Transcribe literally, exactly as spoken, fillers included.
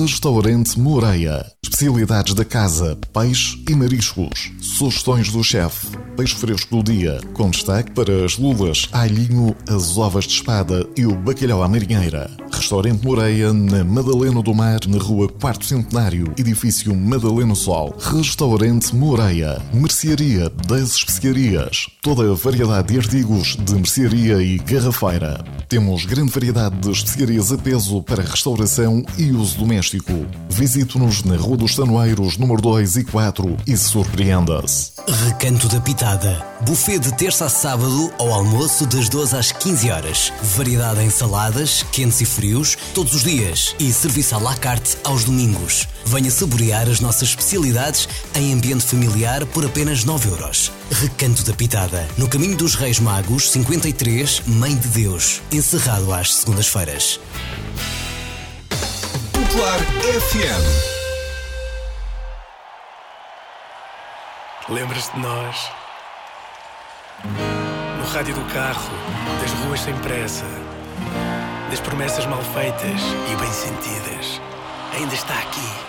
Restaurante Moreira. Especialidades da casa, peixe e mariscos. Sugestões do chefe. Peixe fresco do dia, com destaque para as lulas, alhinho, as ovas de espada e o bacalhau à marinheira. Restaurante Moreira, na Madalena do Mar, na rua Quarto Centenário, edifício Madalena Sol. Restaurante Moreira. Mercearia das especiarias. Toda a variedade de artigos de mercearia e garrafeira. Temos grande variedade de especiarias a peso para restauração e uso doméstico. Visite-nos na Rua dos Tanoeiros, número dois e quatro e surpreenda-se. Recanto da Pitada. Buffet de terça a sábado ao almoço das doze às quinze horas. Variedade em saladas, quentes e frios, todos os dias. E serviço à la carte aos domingos. Venha saborear as nossas especialidades em ambiente familiar por apenas nove euros. Recanto da Pitada. No Caminho dos Reis Magos, cinquenta e três, Mãe de Deus. Encerrado às segundas-feiras. Popular F M. Lembras-te de nós? No rádio do carro, das ruas sem pressa, das promessas mal feitas e bem sentidas. Ainda está aqui.